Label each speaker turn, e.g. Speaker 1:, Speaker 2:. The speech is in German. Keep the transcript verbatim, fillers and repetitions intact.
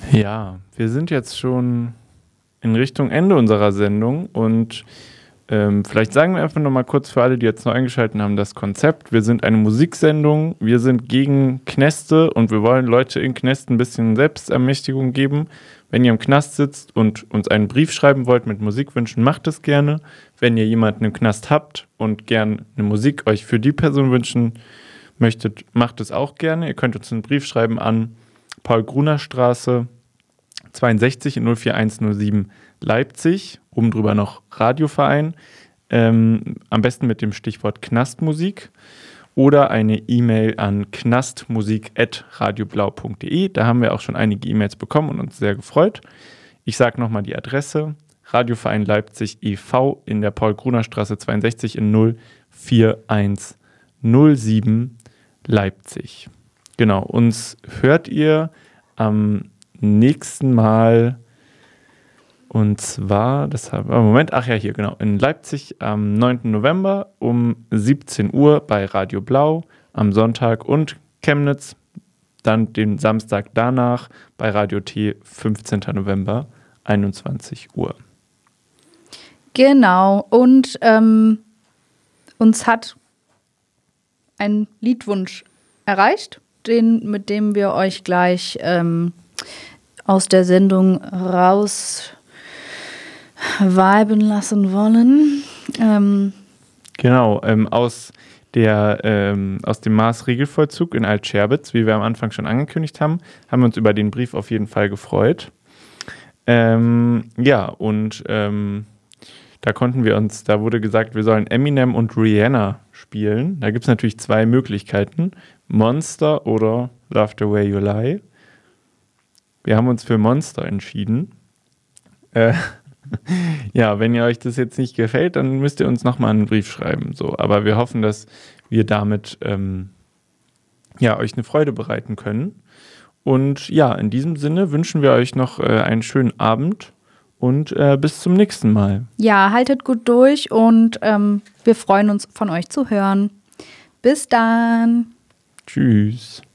Speaker 1: Ja, wir sind jetzt schon in Richtung Ende unserer Sendung und ähm, vielleicht sagen wir einfach nochmal kurz für alle, die jetzt noch eingeschaltet haben, das Konzept. Wir sind eine Musiksendung, wir sind gegen Knäste und wir wollen Leute in Knästen ein bisschen Selbstermächtigung geben. Wenn ihr im Knast sitzt und uns einen Brief schreiben wollt mit Musikwünschen, macht es gerne. Wenn ihr jemanden im Knast habt und gern eine Musik euch für die Person wünschen möchtet, macht es auch gerne. Ihr könnt uns einen Brief schreiben an Paul-Gruner-Straße zweiundsechzig in null vier eins null sieben Leipzig, oben drüber noch Radioverein, ähm, am besten mit dem Stichwort Knastmusik oder eine E-Mail an knastmusik at radioblau punkt de. Da haben wir auch schon einige E-Mails bekommen und uns sehr gefreut. Ich sage nochmal die Adresse: Radioverein Leipzig e V in der Paul-Gruner-Straße zweiundsechzig in null vier eins null sieben Leipzig. Genau, uns hört ihr am nächsten Mal, und zwar, das haben wir, Moment, ach ja, hier, genau, in Leipzig am neunten November um siebzehn Uhr bei Radio Blau am Sonntag und Chemnitz dann den Samstag danach bei Radio T, fünfzehnten November, einundzwanzig Uhr.
Speaker 2: Genau, und ähm, uns hat ein Liedwunsch erreicht, den, mit dem wir euch gleich ähm, aus der Sendung raus viben lassen wollen. Ähm,
Speaker 1: genau, ähm, aus, der, ähm, aus dem Maßregelvollzug in Altscherbitz, wie wir am Anfang schon angekündigt haben, haben wir uns über den Brief auf jeden Fall gefreut. Ähm, ja, und ähm, da konnten wir uns, da wurde gesagt, wir sollen Eminem und Rihanna spielen. Da gibt es natürlich zwei Möglichkeiten: Monster oder Love the Way You Lie. Wir haben uns für Monster entschieden. Äh, ja, wenn ihr euch das jetzt nicht gefällt, dann müsst ihr uns nochmal einen Brief schreiben. So. Aber wir hoffen, dass wir damit ähm, ja, euch eine Freude bereiten können. Und ja, in diesem Sinne wünschen wir euch noch äh, einen schönen Abend und äh, bis zum nächsten Mal.
Speaker 2: Ja, haltet gut durch und ähm, wir freuen uns, von euch zu hören. Bis dann.
Speaker 1: Tschüss.